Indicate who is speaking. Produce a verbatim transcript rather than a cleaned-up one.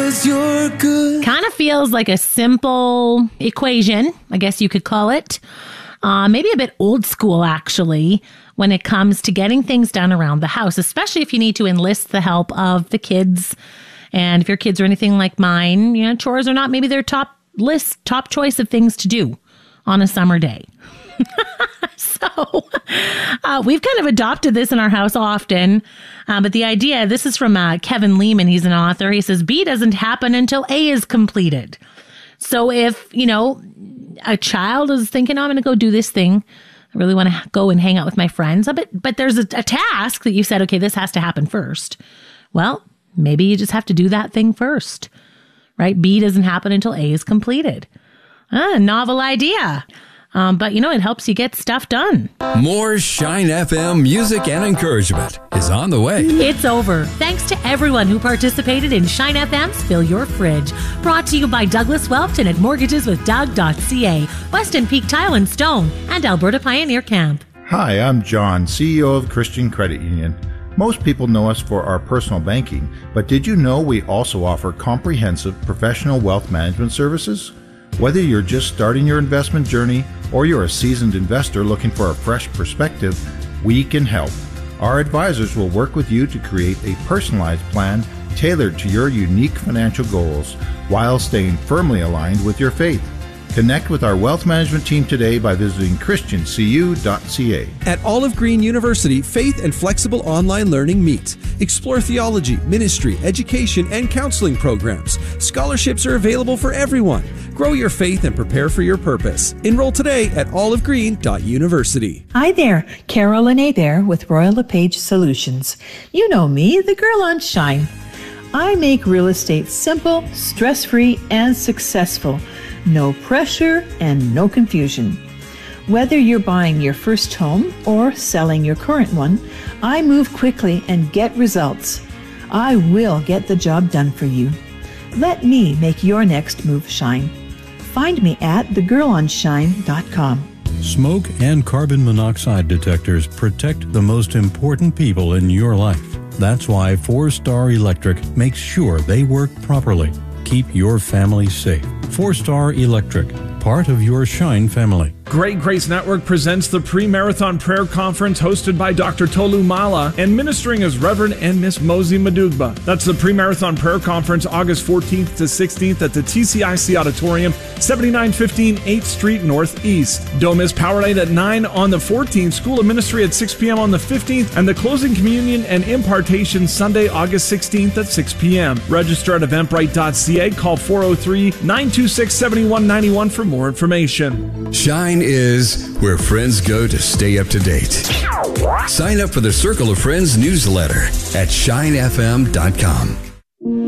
Speaker 1: 'cause you're good.
Speaker 2: Kind of feels like a simple equation, I guess you could call it. Uh, maybe a bit old school, actually, when it comes to getting things done around the house, especially if you need to enlist the help of the kids. And if your kids are anything like mine, you know, chores are not maybe their top list, top choice of things to do on a summer day. So uh, we've kind of adopted this in our house often. Uh, but the idea, this is from uh, Kevin Lehman. He's an author. He says, B doesn't happen until A is completed. So if, you know, a child is thinking, oh, I'm going to go do this thing. I really want to go and hang out with my friends. But, but there's a, a task that you said, okay, this has to happen first. Well, maybe you just have to do that thing first, right? B doesn't happen until A is completed. Ah, novel idea. Um, but, you know, it helps you get stuff done.
Speaker 1: More Shine F M music and encouragement is on the way.
Speaker 2: It's over. Thanks to everyone who participated in Shine F M's Fill Your Fridge. Brought to you by Douglas Welton at mortgages with doug dot c a, Weston Peak Tile and Stone, and Alberta Pioneer Camp.
Speaker 3: Hi, I'm John, C E O of Christian Credit Union. Most people know us for our personal banking, but did you know we also offer comprehensive professional wealth management services? Whether you're just starting your investment journey or you're a seasoned investor looking for a fresh perspective, we can help. Our advisors will work with you to create a personalized plan tailored to your unique financial goals while staying firmly aligned with your faith. Connect with our wealth management team today by visiting christian c u dot c a.
Speaker 4: At Olive Green University, faith and flexible online learning meet. Explore theology, ministry, education, and counseling programs. Scholarships are available for everyone. Grow your faith and prepare for your purpose. Enroll today at olive green dot university.
Speaker 5: Hi there, Carolyn Hebert with Royal LePage Solutions. You know me, the girl on Shine. I make real estate simple, stress-free, and successful. No pressure and no confusion. Whether you're buying your first home or selling your current one, I move quickly and get results. I will get the job done for you. Let me make your next move shine. Find me at the girl on shine dot com.
Speaker 6: Smoke and carbon monoxide detectors protect the most important people in your life. That's why Four Star Electric makes sure they work properly. Keep your family safe. Four Star Electric, part of your Shine family.
Speaker 7: Great Grace Network presents the Pre-Marathon Prayer Conference hosted by Doctor Tolu Mala and ministering as Reverend and Miss Mosey Madugba. That's the Pre-Marathon Prayer Conference August fourteenth to sixteenth at the T C I C Auditorium, seventy-nine fifteen eighth Street Northeast. Don't miss Power Night at nine on the fourteenth, School of Ministry at six p.m. on the fifteenth, and the closing communion and impartation Sunday, August sixteenth at six p.m. Register at eventbrite dot c a. Call four oh three, nine two six, seven one nine one for more information.
Speaker 1: Shine is where friends go to stay up to date. Sign up for the Circle of Friends newsletter at shine f m dot com.